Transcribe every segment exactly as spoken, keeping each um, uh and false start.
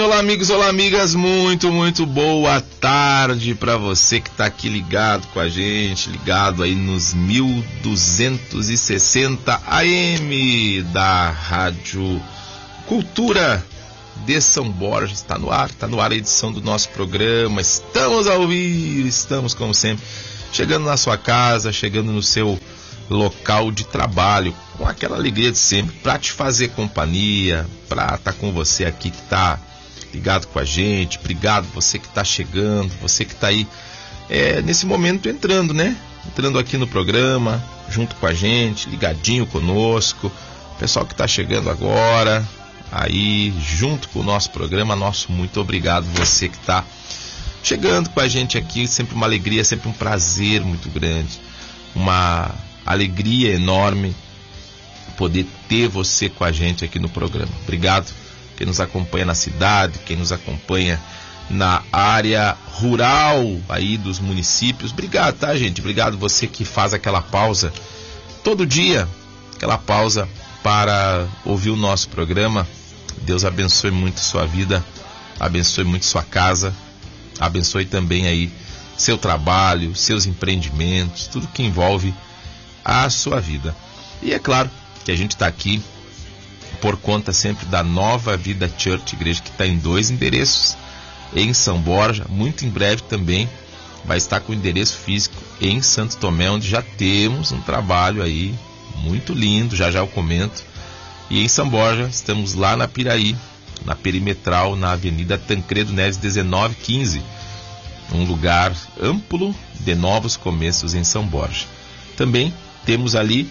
olá amigos, olá amigas, muito, muito boa tarde para você que está aqui ligado com a gente, ligado aí nos mil duzentos e sessenta A M da Rádio Cultura de São Borja. Está no ar, está no ar a edição do nosso programa, estamos ao vivo, estamos como sempre, chegando na sua casa, chegando no seu local de trabalho, com aquela alegria de sempre, para te fazer companhia, para estar com você aqui que está ligado com a gente. Obrigado você que está chegando, você que está aí é, nesse momento entrando, né? Entrando aqui no programa, junto com a gente, ligadinho conosco. Pessoal que está chegando agora, aí junto com o nosso programa, nosso muito obrigado você que está chegando com a gente aqui. Sempre uma alegria, sempre um prazer muito grande, uma alegria enorme poder ter você com a gente aqui no programa. Obrigado quem nos acompanha na cidade, quem nos acompanha na área rural aí dos municípios. Obrigado, tá, gente? Obrigado você que faz aquela pausa todo dia, aquela pausa para ouvir o nosso programa. Deus abençoe muito sua vida, abençoe muito sua casa, abençoe também aí seu trabalho, seus empreendimentos, tudo que envolve a sua vida. E é claro que a gente está aqui por conta sempre da Nova Vida Church, igreja que está em dois endereços em São Borja. Muito em breve também vai estar com o endereço físico em Santo Tomé, onde já temos um trabalho aí muito lindo, já já eu comento. E em São Borja estamos lá na Piraí, na Perimetral, na Avenida Tancredo Neves dezenove quinze, um lugar amplo de novos começos em São Borja. Também temos ali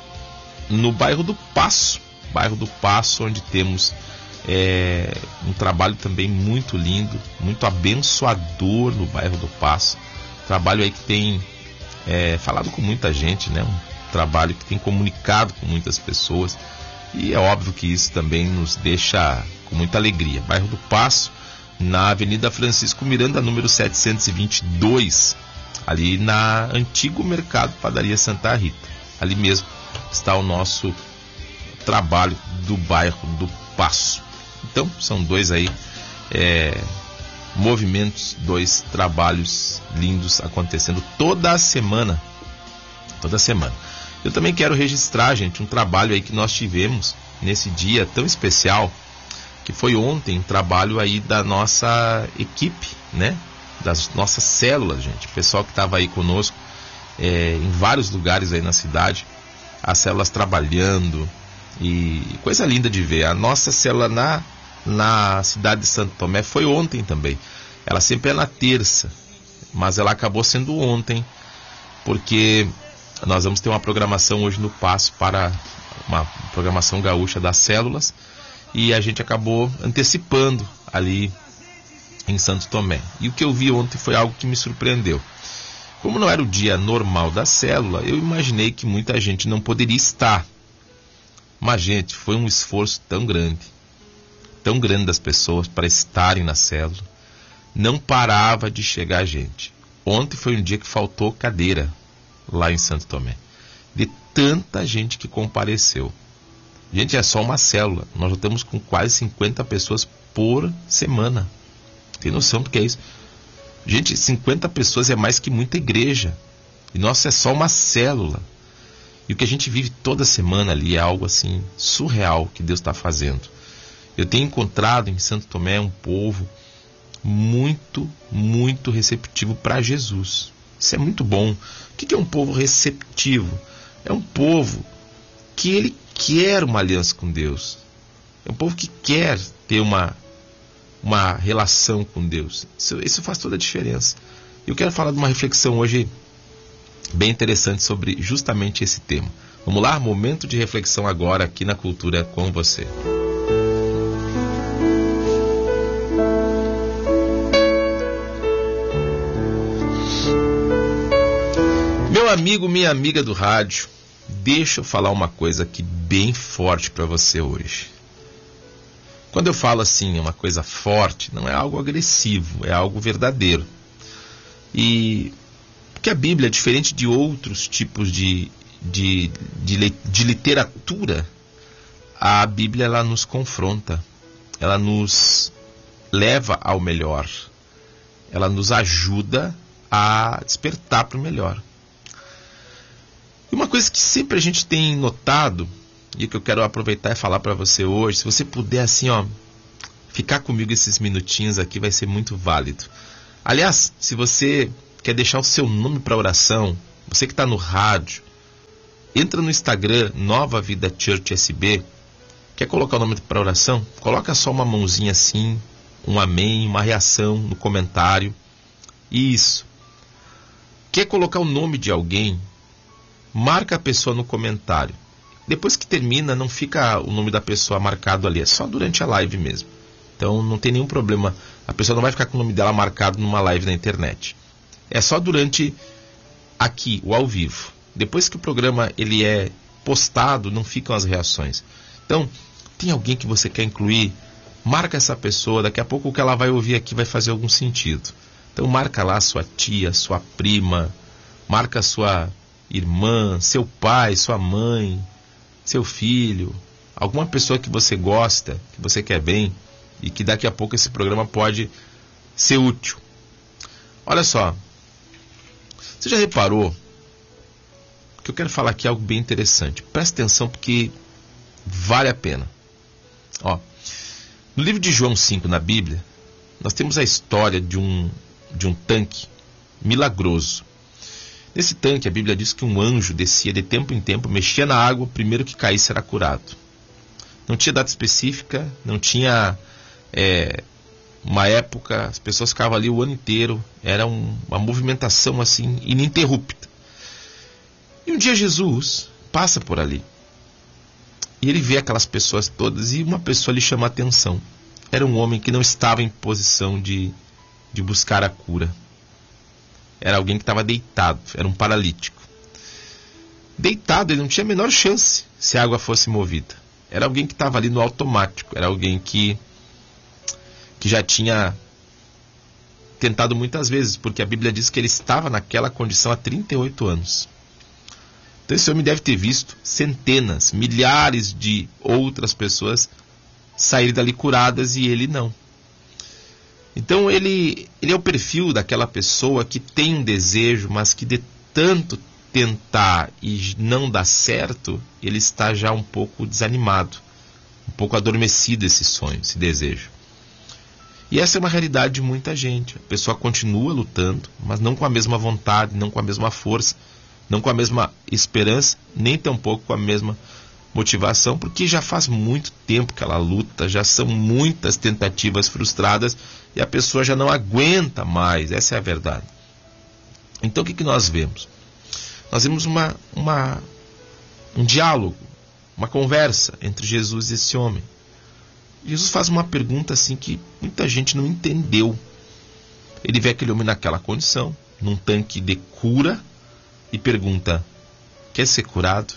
no bairro do Passo, bairro do Passo, onde temos é, um trabalho também muito lindo, muito abençoador no bairro do Passo. Trabalho aí que tem é, falado com muita gente, né? Um trabalho que tem comunicado com muitas pessoas, e é óbvio que isso também nos deixa com muita alegria. Bairro do Passo, na Avenida Francisco Miranda, número setecentos e vinte e dois, ali na antigo Mercado Padaria Santa Rita. Ali mesmo está o nosso trabalho do bairro do Passo. Então, são dois aí é, movimentos, dois trabalhos lindos acontecendo toda a semana. Toda semana. Eu também quero registrar, gente, um trabalho aí que nós tivemos nesse dia tão especial, que foi ontem, um trabalho aí da nossa equipe, né? Das nossas células, gente. O pessoal que estava aí conosco é, em vários lugares aí na cidade, as células trabalhando, e coisa linda de ver. A nossa célula na, na cidade de Santo Tomé foi ontem também. Ela sempre é na terça, mas ela acabou sendo ontem, porque nós vamos ter uma programação hoje no Passo para uma programação gaúcha das células, e a gente acabou antecipando ali em Santo Tomé. E o que eu vi ontem foi algo que me surpreendeu. Como não era o dia normal da célula, eu imaginei que muita gente não poderia estar. Mas, gente, foi um esforço tão grande, tão grande das pessoas para estarem na célula. Não parava de chegar gente. Ontem foi um dia que faltou cadeira lá em Santo Tomé, de tanta gente que compareceu. Gente, é só uma célula. Nós já estamos com quase cinquenta pessoas por semana. Tem noção do que é isso? Gente, cinquenta pessoas é mais que muita igreja. E nossa, é só uma célula. E o que a gente vive toda semana ali é algo assim surreal que Deus está fazendo. Eu tenho encontrado em Santo Tomé um povo muito, muito receptivo para Jesus. Isso é muito bom. O que é um povo receptivo? É um povo que ele quer uma aliança com Deus. É um povo que quer ter uma, uma relação com Deus. Isso, isso faz toda a diferença. Eu quero falar de uma reflexão hoje bem interessante sobre justamente esse tema. Vamos lá? Momento de reflexão agora aqui na Cultura com você. Meu amigo, minha amiga do rádio, deixa eu falar uma coisa aqui bem forte para você hoje. Quando eu falo assim, uma coisa forte, não é algo agressivo, é algo verdadeiro. E porque a Bíblia, diferente de outros tipos de, de, de, de literatura, a Bíblia ela nos confronta, ela nos leva ao melhor. Ela nos ajuda a despertar para o melhor. E uma coisa que sempre a gente tem notado, e que eu quero aproveitar e falar para você hoje, se você puder assim, ó, ficar comigo esses minutinhos aqui, vai ser muito válido. Aliás, se você quer deixar o seu nome para oração, você que está no rádio, entra no Instagram, Nova Vida Church S B, quer colocar o nome para oração? Coloca só uma mãozinha assim, um amém, uma reação no comentário. Isso. Quer colocar o nome de alguém? Marca a pessoa no comentário. Depois que termina, não fica o nome da pessoa marcado ali, é só durante a live mesmo. Então não tem nenhum problema, a pessoa não vai ficar com o nome dela marcado numa live na internet. É só durante aqui, o ao vivo. Depois que o programa ele é postado, não ficam as reações. Então, tem alguém que você quer incluir? Marca essa pessoa, daqui a pouco o que ela vai ouvir aqui vai fazer algum sentido. Então marca lá sua tia, sua prima, marca sua irmã, seu pai, sua mãe, seu filho, alguma pessoa que você gosta, que você quer bem e que daqui a pouco esse programa pode ser útil. Olha só, você já reparou que eu quero falar aqui algo bem interessante? Presta atenção porque vale a pena. Ó, no livro de João cinco, na Bíblia, nós temos a história de um, de um tanque milagroso. Nesse tanque, a Bíblia diz que um anjo descia de tempo em tempo, mexia na água, o primeiro que caísse era curado. Não tinha data específica, não tinha é, uma época, as pessoas ficavam ali o ano inteiro, era um, uma movimentação assim, ininterrupta. E um dia Jesus passa por ali, e ele vê aquelas pessoas todas, e uma pessoa lhe chama a atenção. Era um homem que não estava em posição de, de buscar a cura. Era alguém que estava deitado, era um paralítico. Deitado, ele não tinha a menor chance se a água fosse movida. Era alguém que estava ali no automático, era alguém que, que já tinha tentado muitas vezes, porque a Bíblia diz que ele estava naquela condição há trinta e oito anos. Então esse homem deve ter visto centenas, milhares de outras pessoas saírem dali curadas e ele não. Então ele, ele é o perfil daquela pessoa que tem um desejo, mas que de tanto tentar e não dar certo, ele está já um pouco desanimado, um pouco adormecido esse sonho, esse desejo. E essa é uma realidade de muita gente. A pessoa continua lutando, mas não com a mesma vontade, não com a mesma força, não com a mesma esperança, nem tampouco com a mesma motivação, porque já faz muito tempo que ela luta, já são muitas tentativas frustradas e a pessoa já não aguenta mais, essa é a verdade. Então o que, que nós vemos? Nós vemos uma, uma, um diálogo, uma conversa entre Jesus e esse homem. Jesus faz uma pergunta assim que muita gente não entendeu. Ele vê aquele homem naquela condição, num tanque de cura, e pergunta: quer ser curado?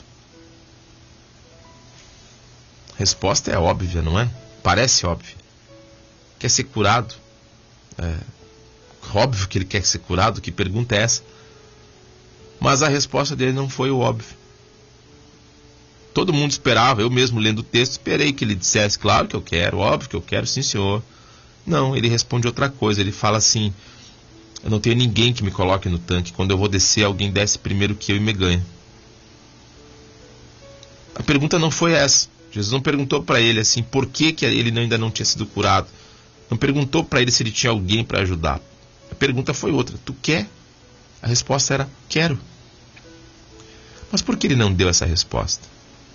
A resposta é óbvia, não é? Parece óbvia. Quer ser curado? É óbvio que ele quer ser curado, que pergunta é essa? Mas a resposta dele não foi o óbvio. Todo mundo esperava, eu mesmo lendo o texto, esperei que ele dissesse: claro que eu quero, óbvio que eu quero, sim senhor. Não, ele responde outra coisa, ele fala assim: eu não tenho ninguém que me coloque no tanque, quando eu vou descer, alguém desce primeiro que eu e me ganha. A pergunta não foi essa. Jesus não perguntou para ele assim, por que, que ele ainda não tinha sido curado. Não perguntou para ele se ele tinha alguém para ajudar. A pergunta foi outra: tu quer? A resposta era: quero. Mas por que ele não deu essa resposta?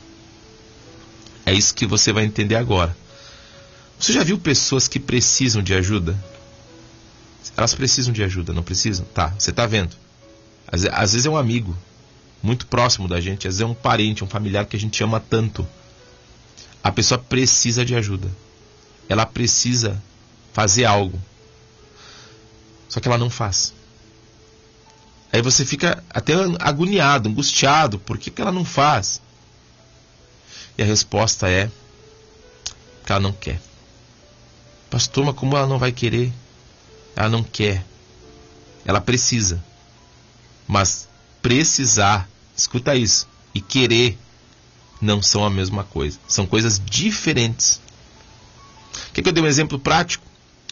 É isso que você vai entender agora. Você já viu pessoas que precisam de ajuda? Elas precisam de ajuda, não precisam? Tá, você está vendo. Às, às vezes é um amigo muito próximo da gente, às vezes é um parente, um familiar que a gente ama tanto. A pessoa precisa de ajuda. Ela precisa fazer algo. Só que ela não faz. Aí você fica até agoniado, angustiado. Por que, que ela não faz? E a resposta é que ela não quer. Pastor, mas como ela não vai querer? Ela não quer. Ela precisa. Mas precisar, escuta isso, e querer não são a mesma coisa. São coisas diferentes. Quer que eu dê um exemplo prático?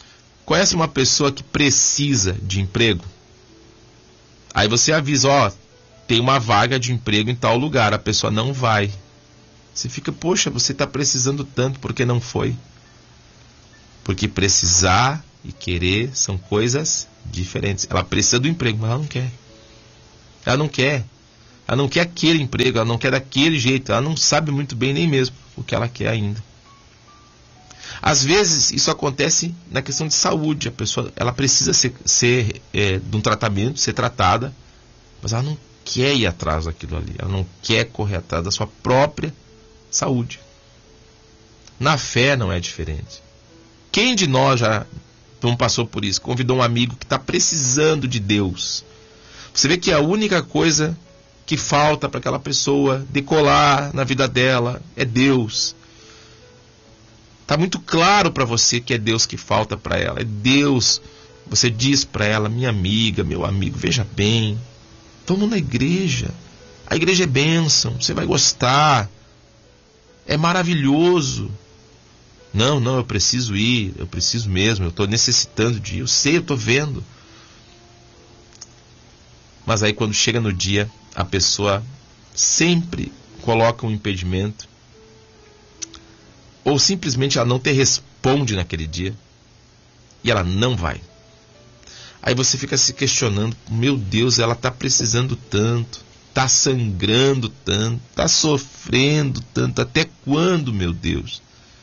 Conhece uma pessoa que precisa de emprego? Aí você avisa, ó, tem uma vaga de emprego em tal lugar, a pessoa não vai. Você fica, poxa, você está precisando tanto, por que não foi? Porque precisar e querer são coisas diferentes. Ela precisa do emprego, mas ela não quer. Ela não quer. Ela não quer aquele emprego, ela não quer daquele jeito. Ela não sabe muito bem nem mesmo o que ela quer ainda. Às vezes isso acontece na questão de saúde. A pessoa ela precisa ser, ser é, de um tratamento, ser tratada, mas ela não quer ir atrás daquilo ali. Ela não quer correr atrás da sua própria saúde. Na fé não é diferente. Quem de nós já não passou por isso? Convidou um amigo que está precisando de Deus. Você vê que a única coisa que falta para aquela pessoa decolar na vida dela é Deus. Está muito claro para você que é Deus que falta para ela. É Deus. Você diz para ela, minha amiga, meu amigo, veja bem, vamos na igreja. A igreja é bênção, você vai gostar. É maravilhoso. Não, não, eu preciso ir, eu preciso mesmo, eu estou necessitando de ir. Eu sei, eu estou vendo. Mas aí quando chega no dia, a pessoa sempre coloca um impedimento. Ou simplesmente ela não te responde naquele dia. E ela não vai. Aí você fica se questionando, meu Deus, ela está precisando tanto. Está sangrando tanto. Está sofrendo tanto. Até quando, meu Deus?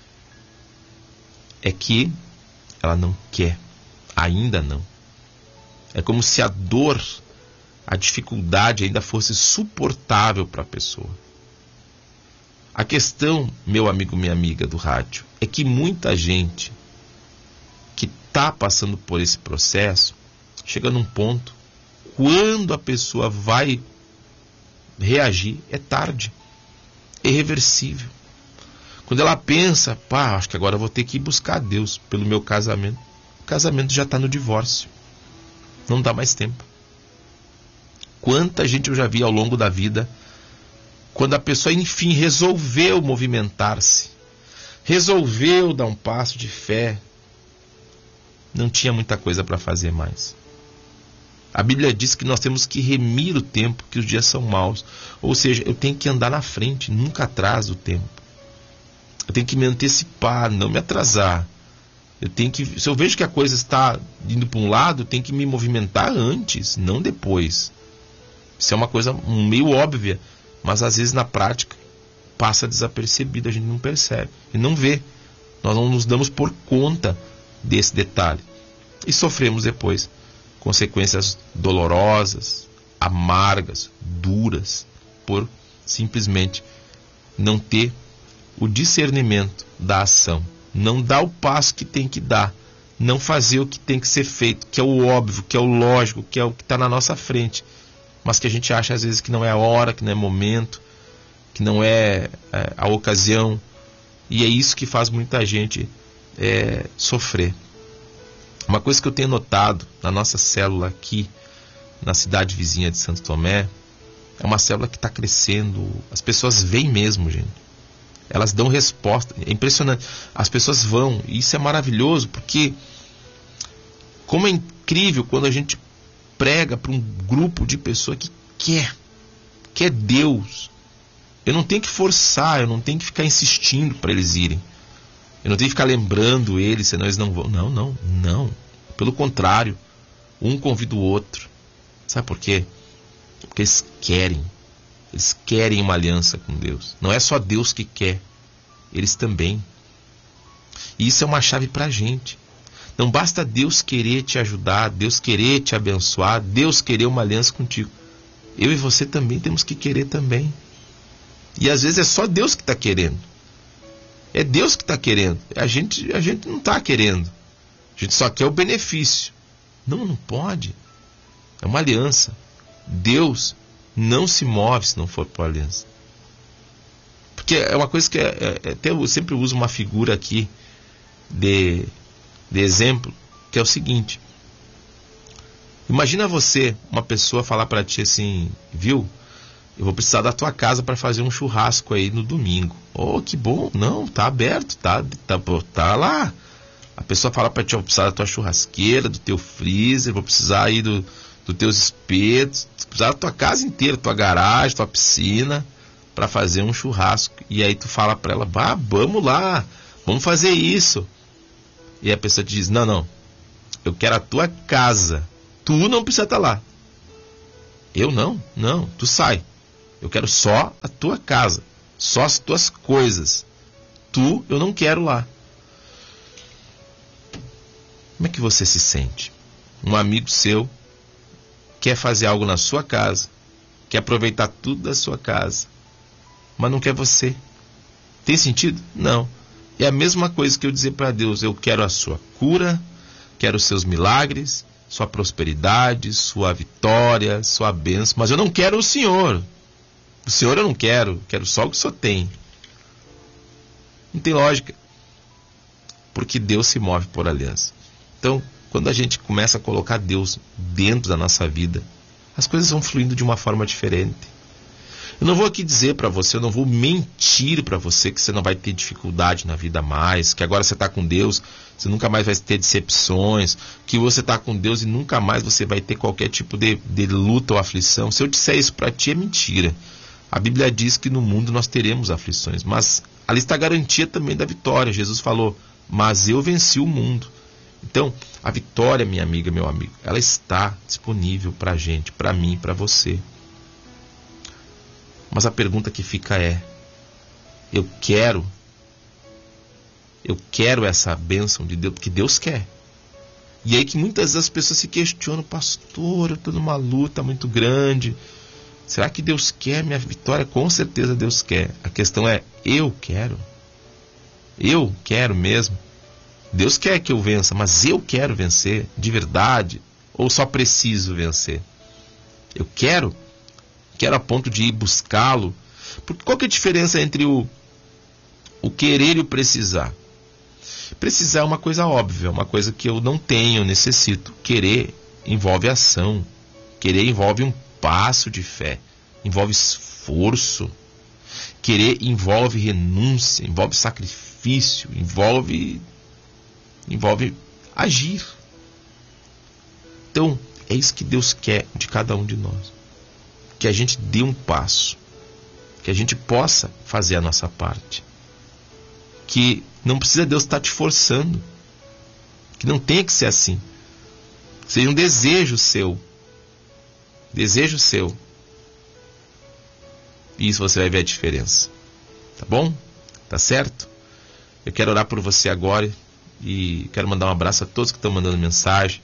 É que ela não quer. Ainda não. É como se a dor, a dificuldade ainda fosse suportável para a pessoa. A questão, meu amigo, minha amiga do rádio, é que muita gente que está passando por esse processo, chega num ponto, quando a pessoa vai reagir, é tarde, é irreversível. Quando ela pensa, pá, acho que agora eu vou ter que ir buscar Deus pelo meu casamento, o casamento já está no divórcio, não dá mais tempo. Quanta gente eu já vi ao longo da vida, quando a pessoa, enfim, resolveu movimentar-se, resolveu dar um passo de fé, não tinha muita coisa para fazer mais. A Bíblia diz que nós temos que remir o tempo, que os dias são maus. Ou seja, eu tenho que andar na frente, nunca atrás do tempo. Eu tenho que me antecipar, não me atrasar. Eu tenho que, se eu vejo que a coisa está indo para um lado, eu tenho que me movimentar antes, não depois. Isso é uma coisa meio óbvia, mas às vezes na prática passa desapercebido, a gente não percebe e não vê. Nós não nos damos por conta desse detalhe e sofremos depois consequências dolorosas, amargas, duras, por simplesmente não ter o discernimento da ação, não dar o passo que tem que dar, não fazer o que tem que ser feito, que é o óbvio, que é o lógico, que é o que está na nossa frente, mas que a gente acha às vezes que não é a hora, que não é momento, que não é, é a ocasião, e é isso que faz muita gente é, sofrer. Uma coisa que eu tenho notado na nossa célula aqui, na cidade vizinha de Santo Tomé, é uma célula que está crescendo, as pessoas veem mesmo, gente, elas dão resposta, é impressionante, as pessoas vão, e isso é maravilhoso, porque como é incrível quando a gente prega para um grupo de pessoas que quer, quer Deus. Eu não tenho que forçar, eu não tenho que ficar insistindo para eles irem. Eu não tenho que ficar lembrando eles, senão eles não vão. Não, não, não. Pelo contrário, um convida o outro. Sabe por quê? Porque eles querem. Eles querem uma aliança com Deus. Não é só Deus que quer, eles também. E isso é uma chave para a gente. Não basta Deus querer te ajudar, Deus querer te abençoar, Deus querer uma aliança contigo. Eu e você também temos que querer também. E às vezes é só Deus que está querendo. É Deus que está querendo. A gente, a gente não está querendo. A gente só quer o benefício. Não, não pode. É uma aliança. Deus não se move se não for por aliança. Porque é uma coisa que é, é, até eu sempre uso uma figura aqui de... de exemplo, que é o seguinte: imagina você, uma pessoa falar para ti assim, viu, eu vou precisar da tua casa para fazer um churrasco aí no domingo. Oh, que bom, não, tá aberto, tá, tá, tá lá, A pessoa fala para ti, eu vou precisar da tua churrasqueira, do teu freezer, vou precisar aí do, dos teus espetos, vou precisar da tua casa inteira, tua garagem, tua piscina, para fazer um churrasco. E aí tu fala para ela, bah, vamos lá, vamos fazer isso. E a pessoa te diz, não, não, eu quero a tua casa, tu não precisa estar lá. Eu não, não, tu sai. Eu quero só a tua casa, só as tuas coisas. Tu, eu não quero lá. Como é que você se sente? Um amigo seu quer fazer algo na sua casa, quer aproveitar tudo da sua casa, mas não quer você. Tem sentido? Não. É a mesma coisa que eu dizer para Deus, eu quero a sua cura, quero os seus milagres, sua prosperidade, sua vitória, sua bênção, mas eu não quero o Senhor. O Senhor eu não quero, quero só o que o Senhor tem. Não tem lógica. Porque Deus se move por aliança. Então, quando a gente começa a colocar Deus dentro da nossa vida, as coisas vão fluindo de uma forma diferente. Eu não vou aqui dizer para você, eu não vou mentir para você que você não vai ter dificuldade na vida mais, que agora você está com Deus, você nunca mais vai ter decepções, que você está com Deus e nunca mais você vai ter qualquer tipo de, de luta ou aflição. Se eu disser isso para ti, é mentira. A Bíblia diz que no mundo nós teremos aflições, mas ali está a garantia também da vitória. Jesus falou, mas eu venci o mundo. Então, a vitória, minha amiga, meu amigo, ela está disponível para a gente, para mim, para você. Mas a pergunta que fica é, eu quero, eu quero essa bênção de Deus, porque Deus quer. E aí que muitas vezes as pessoas se questionam, pastor, eu estou numa luta muito grande, será que Deus quer minha vitória? Com certeza Deus quer. A questão é, eu quero? Eu quero mesmo? Deus quer que eu vença, mas eu quero vencer de verdade? Ou só preciso vencer? Eu quero, quero a ponto de ir buscá-lo. Porque qual que é a diferença entre o, o querer e o precisar? Precisar é uma coisa óbvia, uma coisa que eu não tenho, eu necessito. Querer envolve ação. Querer envolve um passo de fé, envolve esforço. Querer envolve renúncia, envolve sacrifício, envolve... envolve agir. Então, é isso que Deus quer de cada um de nós. Que a gente dê um passo. Que a gente possa fazer a nossa parte. Que não precisa Deus estar te forçando. Que não tem que ser assim. Seja um desejo seu. Desejo seu. E isso você vai ver a diferença. Tá bom? Tá certo? Eu quero orar por você agora. E quero mandar um abraço a todos que estão mandando mensagem.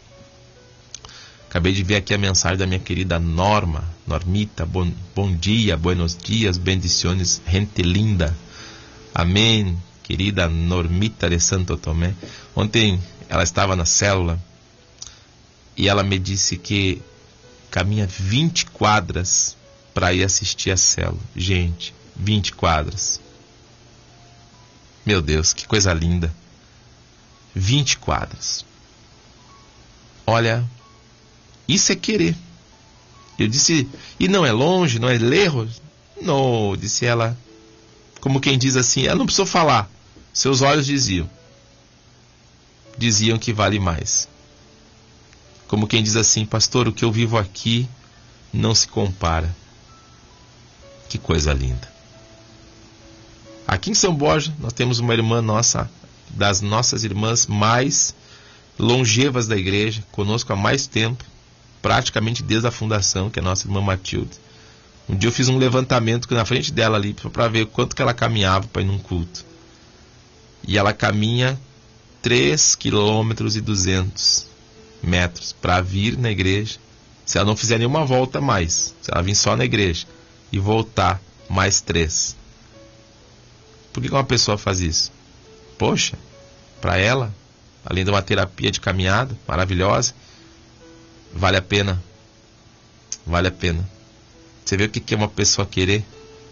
Acabei de ver aqui a mensagem da minha querida Norma. Normita, bom, bom dia, buenos dias, bendiciones, gente linda. Amém, querida Normita de Santo Tomé. Ontem ela estava na célula e ela me disse que caminha vinte quadras para ir assistir a célula. Gente, vinte quadras. Meu Deus, que coisa linda. vinte quadras. Olha, isso é querer. Eu disse, e não é longe, não é lejos? Não, disse ela, como quem diz assim, ela não precisou falar. Seus olhos diziam. Diziam que vale mais. Como quem diz assim, pastor, o que eu vivo aqui não se compara. Que coisa linda. Aqui em São Borja, nós temos uma irmã nossa, das nossas irmãs mais longevas da igreja, conosco há mais tempo, praticamente desde a fundação, que é a nossa irmã Matilde. Um dia eu fiz um levantamento na frente dela ali, para ver quanto que ela caminhava para ir num culto. E ela caminha três quilômetros e duzentos metros para vir na igreja, se ela não fizer nenhuma volta mais, se ela vir só na igreja e voltar mais três. Por que uma pessoa faz isso? Poxa, para ela, além de uma terapia de caminhada maravilhosa, vale a pena. Vale a pena. Você vê o que é uma pessoa querer?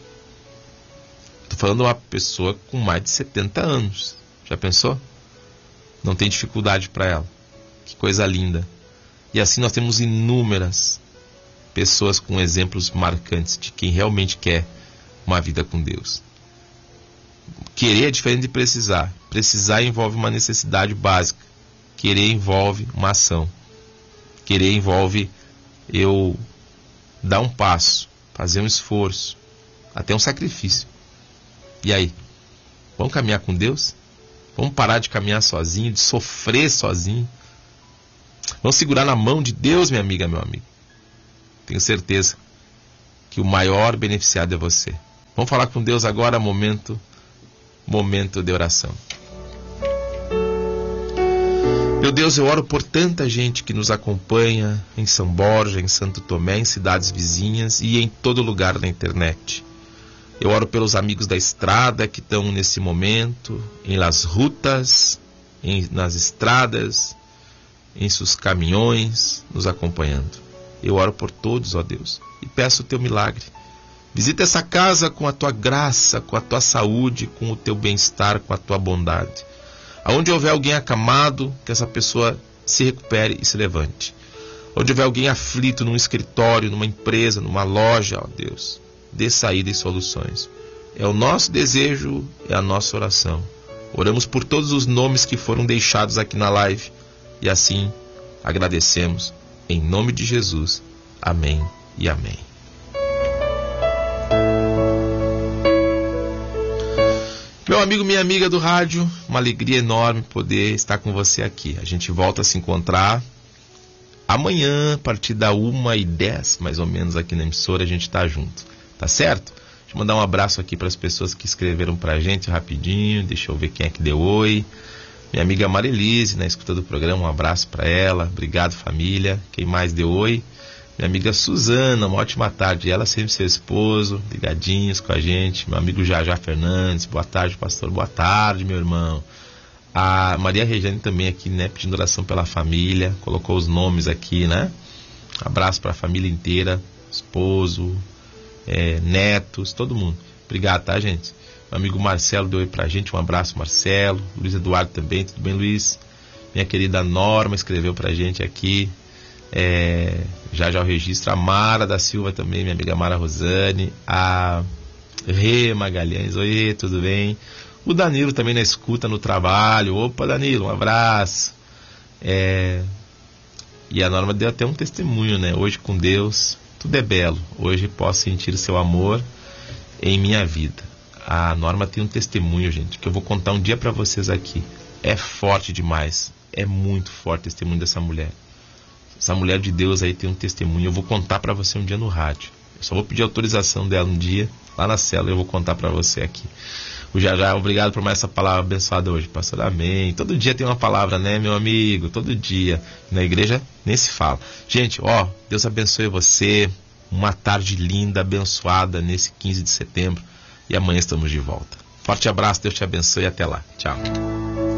Estou falando de uma pessoa com mais de setenta anos. Já pensou? Não tem dificuldade para ela. Que coisa linda. E assim nós temos inúmeras pessoas com exemplos marcantes de quem realmente quer uma vida com Deus. Querer é diferente de precisar. Precisar envolve uma necessidade básica. Querer envolve uma ação. Querer envolve eu dar um passo, fazer um esforço, até um sacrifício. E aí? Vamos caminhar com Deus? Vamos parar de caminhar sozinho, de sofrer sozinho? Vamos segurar na mão de Deus, minha amiga, meu amigo. Tenho certeza que o maior beneficiado é você. Vamos falar com Deus agora, momento, momento de oração. Meu Deus, eu oro por tanta gente que nos acompanha em São Borja, em Santo Tomé, em cidades vizinhas e em todo lugar na internet. Eu oro pelos amigos da estrada que estão nesse momento, em las rutas, em, nas estradas, em seus caminhões, nos acompanhando. Eu oro por todos, ó Deus, e peço o teu milagre. Visita essa casa com a tua graça, com a tua saúde, com o teu bem-estar, com a tua bondade. Aonde houver alguém acamado, que essa pessoa se recupere e se levante. Onde houver alguém aflito num escritório, numa empresa, numa loja, ó Deus, dê saída e soluções. É o nosso desejo, é a nossa oração. Oramos por todos os nomes que foram deixados aqui na live e assim agradecemos em nome de Jesus. Amém e amém. Meu amigo, minha amiga do rádio, uma alegria enorme poder estar com você aqui. A gente volta a se encontrar amanhã, a partir da uma e dez, mais ou menos, aqui na emissora, a gente está junto. Tá certo? Deixa eu mandar um abraço aqui para as pessoas que escreveram para a gente rapidinho. Deixa eu ver quem é que deu oi. Minha amiga Marilise, na escuta do programa, um abraço para ela. Obrigado, família. Quem mais deu oi? Minha amiga Suzana, uma ótima tarde. Ela sempre seu esposo, ligadinhos com a gente. Meu amigo Jajá Fernandes, boa tarde, pastor. Boa tarde, meu irmão. A Maria Regiane também aqui, né, pedindo oração pela família. Colocou os nomes aqui, né? Abraço para a família inteira, esposo, é, netos, todo mundo. Obrigado, tá, gente? Meu amigo Marcelo deu oi pra gente. Um abraço, Marcelo. Luiz Eduardo também. Tudo bem, Luiz? Minha querida Norma escreveu pra gente aqui. É, já já o registro. A Mara da Silva também, minha amiga Mara Rosane. A Rê Magalhães, oi, tudo bem? O Danilo também na escuta, no trabalho. Opa, Danilo, um abraço. É, e a Norma deu até um testemunho, né? Hoje com Deus tudo é belo. Hoje posso sentir o seu amor em minha vida. A Norma tem um testemunho, gente, que eu vou contar um dia pra vocês aqui. É forte demais. É muito forte o testemunho dessa mulher. Essa mulher de Deus aí tem um testemunho. Eu vou contar pra você um dia no rádio. Eu só vou pedir autorização dela um dia, lá na célula, eu vou contar pra você aqui. O Jajá, obrigado por mais essa palavra abençoada hoje, pastor. Amém. Todo dia tem uma palavra, né, meu amigo? Todo dia. Na igreja nem se fala. Gente, ó, Deus abençoe você. Uma tarde linda, abençoada nesse quinze de setembro. E amanhã estamos de volta. Forte abraço, Deus te abençoe e até lá. Tchau.